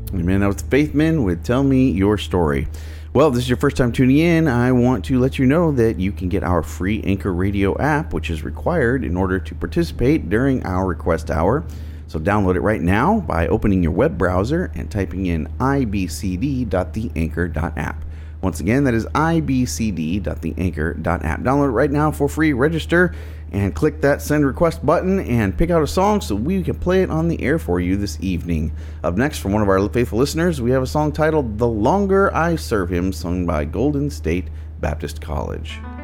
Amen. That was the Faithmen with Tell Me Your Story. Well, if this is your first time tuning in, I want to let you know that you can get our free Anchor Radio app, which is required in order to participate during our request hour. So download it right now by opening your web browser and typing in ibcd.theanchor.app. Once again, that is ibcd.theanchor.app. Download it right now for free, register, and click that send request button and pick out a song so we can play it on the air for you this evening. Up next, from one of our faithful listeners, we have a song titled The Longer I Serve Him, sung by Golden State Baptist College.